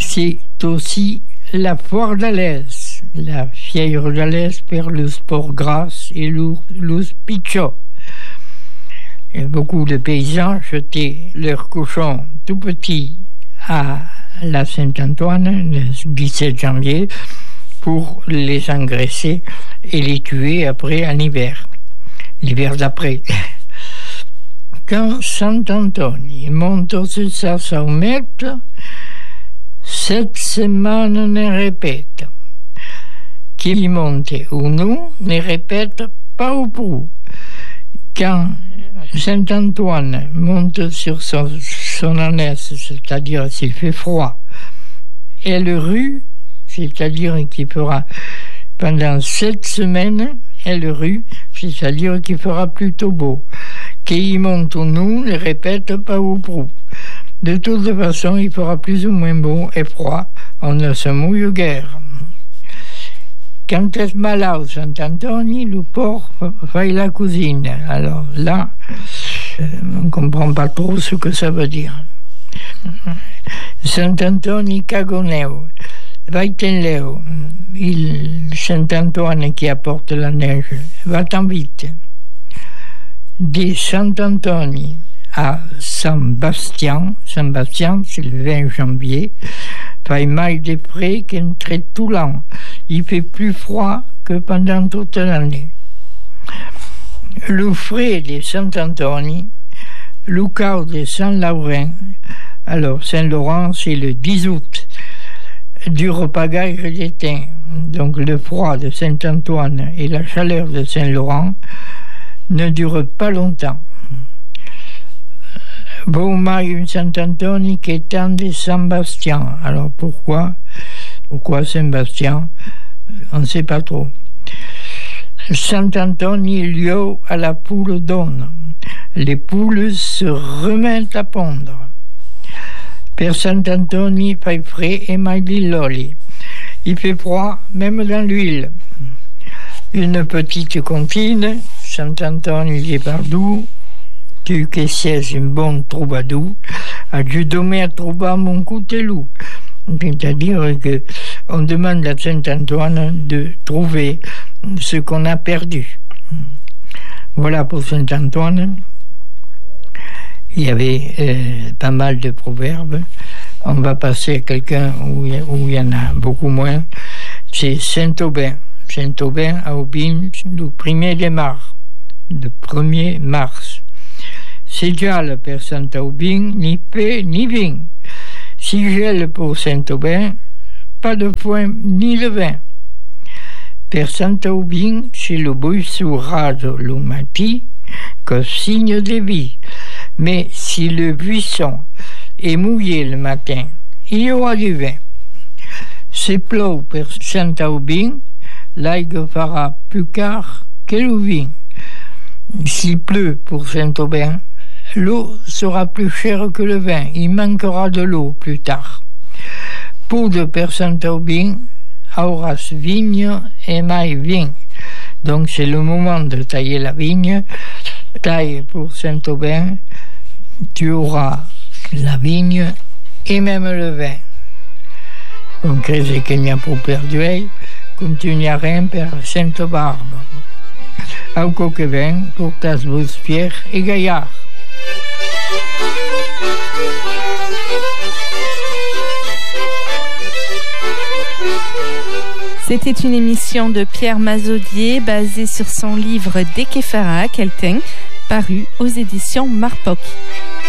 C'est aussi la foire d'Alès, la fièvre d'Alès per los porcs gras et los pichots. Et beaucoup de paysans jetaient leurs cochons tout petits à la Saint-Antoine le 17 janvier pour les engraisser et les tuer après en hiver, l'hiver d'après. Quand Sant'Antoni monte su sa saumette, 7 semaines ne répète. Qui monte ou non ne répète pas au prou. Quand Saint-Antoine monte sur son ânesse, c'est-à-dire s'il fait froid, et le rue, c'est-à-dire qu'il fera pendant 7 semaines, elle rue, c'est-à-dire qu'il fera plutôt beau. Qu'il monte ou non ne répète pas au prou. De toute façon, il fera plus ou moins beau et froid, on ne se mouille guère. Quand est malade Sant'Antoni, le porc fait la cuisine. Alors là, on ne comprend pas trop ce que ça veut dire. Sant'Antoni cagoneo, vaitenleo, il Saint-Antoine qui apporte la neige, va-t'en vite. De Sant'Antoni à Saint-Bastien, Saint-Bastien c'est le 20 janvier, fait mal de frais qu'entre tout l'an. Il fait plus froid que pendant toute l'année. Le frais de Saint-Antoni, le caos de Saint-Laurent, alors Saint-Laurent c'est le 10 août, du repagaille d'étain. Donc le froid de Saint-Antoine et la chaleur de Saint-Laurent ne durent pas longtemps. Bon mai Saint-Antoni qui est temps de Saint-Bastien. Alors pourquoi Saint-Bastien? On ne sait pas trop. Saint-Antoni lieu à la poule donne. Les poules se remettent à pondre. Per Saint-Antoni fait frais et magliloli. Il fait froid même dans l'huile. Une petite comptine, Saint-Antoni di Pardou, tu che sei un bon troubadour, ajude-moi à trouver mon couteau. C'est-à-dire qu'on demande à Saint-Antoine de trouver ce qu'on a perdu. Voilà pour Saint-Antoine. Il y avait pas mal de proverbes. On va passer à quelqu'un où il y en a beaucoup moins. C'est Saint-Aubin. Saint-Aubin à Aubin, le 1er mars. C'est gel per Saint-Aubin, ni paix ni vin. Si gel pour Saint-Aubin, pas de foin ni de vin. Per Saint-Aubin, c'est le buisson rase le matin, que signe de vie. Mais si le buisson est mouillé le matin, il y aura du vin. C'est plau per Saint-Aubin, l'aigre fera plus car que le vin. S'il pleut pour Saint-Aubin, l'eau sera plus chère que le vin. Il manquera de l'eau plus tard. Poudre per Saint-Aubin, auras vigne et mai vin. Donc c'est le moment de tailler la vigne. Taille pour Saint-Aubin, tu auras la vigne et même le vin. On crede qu'il n'y a pas perdu, continuerem per Sainte-Barbe. Au coq vin, pour tas-vos fiers et gaillards. C'était une émission de Pierre Mazaudier basée sur son livre Dekefara Kelten, paru aux éditions Marpoc.